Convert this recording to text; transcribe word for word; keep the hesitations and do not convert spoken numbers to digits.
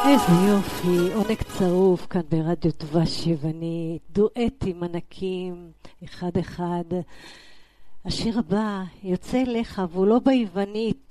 איזה יופי, עונג צרוף כאן ברדיו דבש יווני, דואטים ענקים, אחד אחד. השיר הבא יוצא אליך והוא לא ביוונית,